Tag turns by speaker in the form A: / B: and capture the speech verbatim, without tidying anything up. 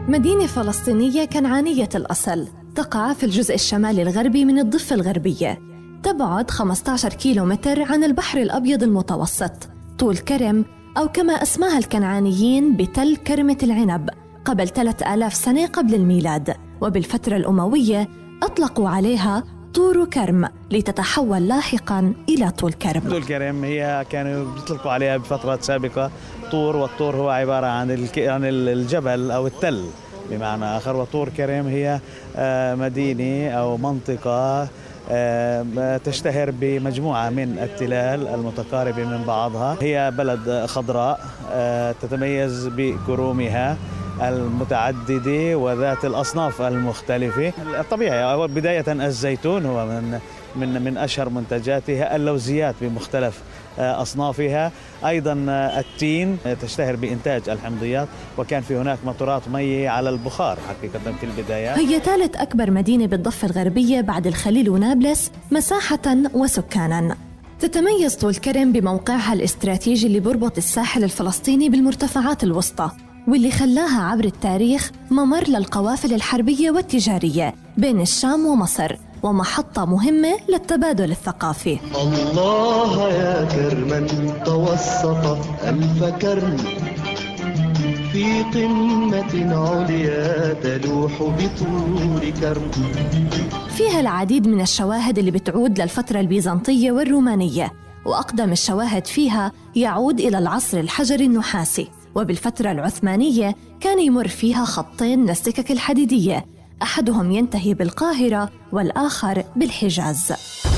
A: مدينة فلسطينية كنعانية الأصل تقع في الجزء الشمالي الغربي من الضفة الغربية، تبعد خمسة عشر كيلومتر عن البحر الأبيض المتوسط. طول كرم أو كما أسماها الكنعانيين بتل كرمة العنب قبل ثلاثة آلاف سنة قبل الميلاد، وبالفترة الأموية أطلقوا عليها طور كرم لتتحول لاحقاً إلى طول كرم.
B: طول كرم هي كانوا بيطلقوا عليها بفترات سابقة طور، والطور هو عبارة عن عن الجبل أو التل بمعنى آخر. وطور كرم هي مدينة أو منطقة تشتهر بمجموعة من التلال المتقاربة من بعضها. هي بلد خضراء تتميز بكرومها المتعددة وذات الأصناف المختلفة. الطبيعي بداية الزيتون هو من من من أشهر منتجاتها، اللوزيات بمختلف أصنافها، أيضا التين تشتهر بإنتاج الحمضيات، وكان في هناك مطورات مياه على البخار حقيقة في البداية.
A: هي ثالث أكبر مدينة بالضفة الغربية بعد الخليل ونابلس مساحة وسكانا. تتميز طول كرم بموقعها الاستراتيجي اللي بربط الساحل الفلسطيني بالمرتفعات الوسطى، واللي خلاها عبر التاريخ ممر للقوافل الحربية والتجارية بين الشام ومصر، ومحطة مهمة للتبادل الثقافي.
C: الله يا كرما توسط ألف كرم في قمة عليا تلوح بطول كرم.
A: فيها العديد من الشواهد اللي بتعود للفترة البيزنطية والرومانية، وأقدم الشواهد فيها يعود إلى العصر الحجري النحاسي. وبالفترة العثمانية كان يمر فيها خطين للسكك الحديدية، أحدهم ينتهي بالقاهرة والآخر بالحجاز.